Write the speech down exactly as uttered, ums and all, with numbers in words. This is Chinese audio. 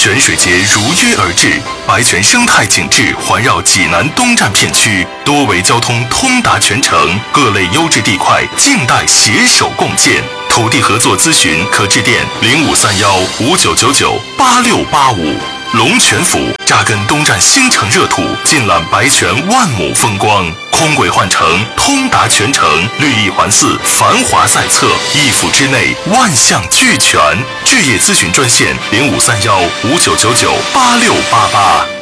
泉水节如约而至，白泉生态景致环绕济南东站片区，多维交通通达全城，各类优质地块静待携手共建。土地合作咨询可致电零五三幺五九九九八六八五。龙泉府扎根东站新城热土，尽览白泉万亩风光，空轨换乘，通达全城，绿意环伺，繁华赛侧，一府之内万象俱全。置业咨询专线零五三幺五九九九八六八八。